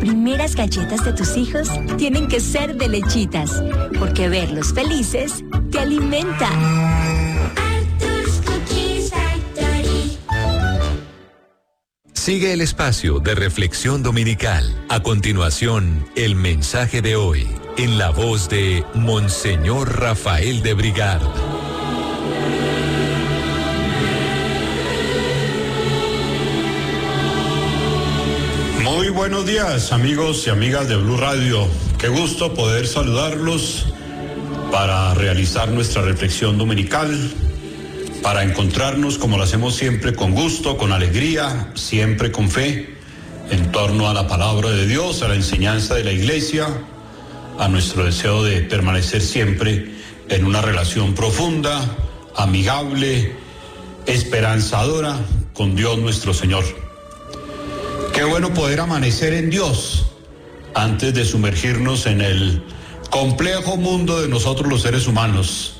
primeras galletas de tus hijos tienen que ser de Lechitas, porque verlos felices te alimenta. Arthur's Cookie Factory. Sigue el espacio de reflexión dominical. A continuación, el mensaje de hoy, en la voz de Monseñor Rafael de Brigard. Muy buenos días, amigos y amigas de Blue Radio. Qué gusto poder saludarlos para realizar nuestra reflexión dominical, para encontrarnos como lo hacemos siempre con gusto, con alegría, siempre con fe, en torno a la palabra de Dios, a la enseñanza de la Iglesia, a nuestro deseo de permanecer siempre en una relación profunda, amigable, esperanzadora con Dios nuestro Señor. Qué bueno poder amanecer en Dios antes de sumergirnos en el complejo mundo de nosotros los seres humanos,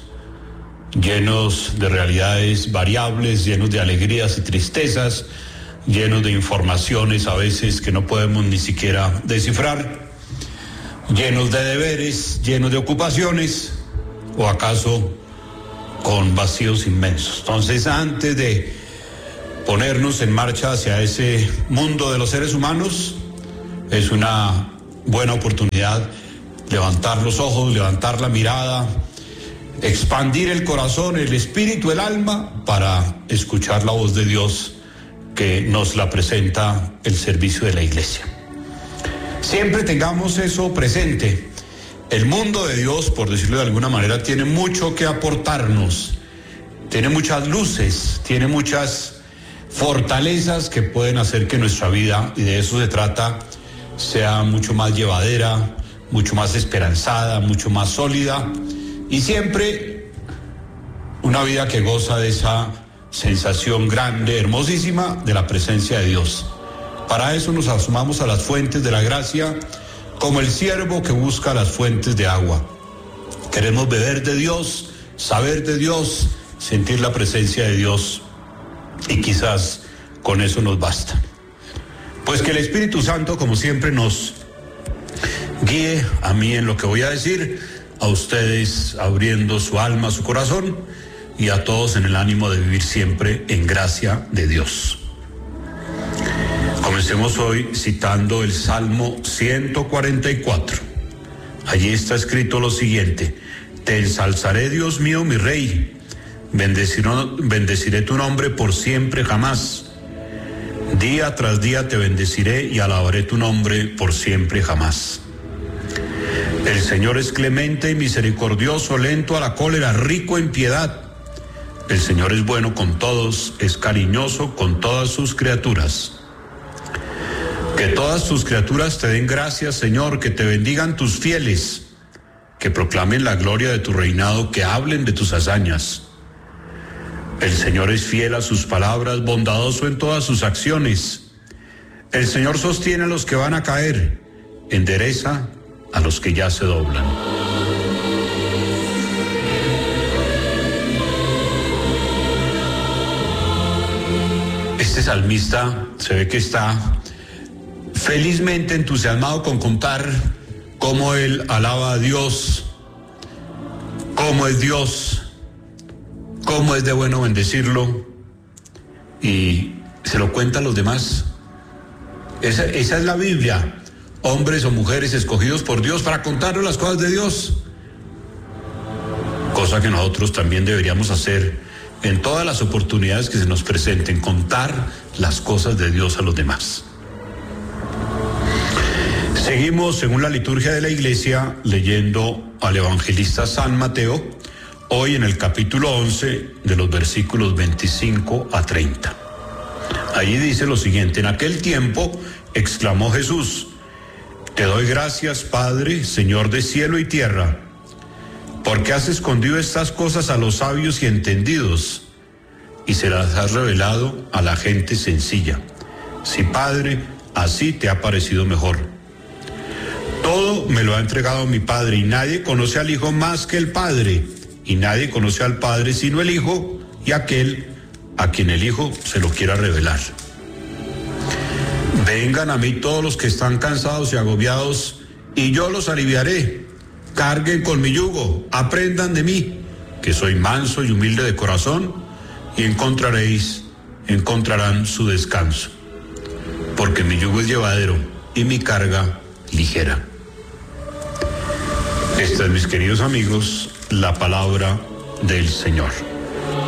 llenos de realidades variables, llenos de alegrías y tristezas, llenos de informaciones a veces que no podemos ni siquiera descifrar, llenos de deberes, llenos de ocupaciones, o acaso con vacíos inmensos. Entonces, antes de ponernos en marcha hacia ese mundo de los seres humanos, es una buena oportunidad levantar los ojos, levantar la mirada, expandir el corazón, el espíritu, el alma, para escuchar la voz de Dios que nos la presenta el servicio de la Iglesia. Siempre tengamos eso presente. El mundo de Dios, por decirlo de alguna manera, tiene mucho que aportarnos, tiene muchas luces, tiene muchas fortalezas que pueden hacer que nuestra vida, y de eso se trata, sea mucho más llevadera, mucho más esperanzada, mucho más sólida, y siempre una vida que goza de esa sensación grande, hermosísima, de la presencia de Dios. Para eso nos asomamos a las fuentes de la gracia, como el siervo que busca las fuentes de agua. Queremos beber de Dios, saber de Dios, sentir la presencia de Dios, y quizás con eso nos basta. Pues que el Espíritu Santo, como siempre, nos guíe a mí en lo que voy a decir, a ustedes abriendo su alma, su corazón, y a todos en el ánimo de vivir siempre en gracia de Dios. Comencemos hoy citando el Salmo 144. Allí está escrito lo siguiente: Te ensalzaré, Dios mío, mi Rey. Bendeciré tu nombre por siempre jamás. Día tras día te bendeciré y alabaré tu nombre por siempre jamás. El Señor es clemente y misericordioso, lento a la cólera, rico en piedad. El Señor es bueno con todos, es cariñoso con todas sus criaturas. Que todas tus criaturas te den gracias, Señor, que te bendigan tus fieles, que proclamen la gloria de tu reinado, que hablen de tus hazañas. El Señor es fiel a sus palabras, bondadoso en todas sus acciones. El Señor sostiene a los que van a caer, endereza a los que ya se doblan. Este salmista se ve que está felizmente entusiasmado con contar cómo él alaba a Dios, cómo es Dios, cómo es de bueno bendecirlo, y se lo cuenta a los demás. Esa es la Biblia, hombres o mujeres escogidos por Dios para contarnos las cosas de Dios, cosa que nosotros también deberíamos hacer en todas las oportunidades que se nos presenten, contar las cosas de Dios a los demás. Seguimos, según la liturgia de la Iglesia, leyendo al evangelista San Mateo, hoy en el capítulo 11, de los versículos 25 a 30. Allí dice lo siguiente: En aquel tiempo exclamó Jesús: Te doy gracias, Padre, Señor de cielo y tierra, porque has escondido estas cosas a los sabios y entendidos, y se las has revelado a la gente sencilla. Sí, Padre, así te ha parecido mejor. Todo me lo ha entregado mi Padre, y nadie conoce al Hijo más que el Padre, y nadie conoce al Padre sino el Hijo, y aquel a quien el Hijo se lo quiera revelar. Vengan a mí todos los que están cansados y agobiados, y yo los aliviaré. Carguen con mi yugo, aprendan de mí, que soy manso y humilde de corazón, y encontrarán su descanso. Porque mi yugo es llevadero y mi carga ligera. Esta es, mis queridos amigos, la palabra del Señor.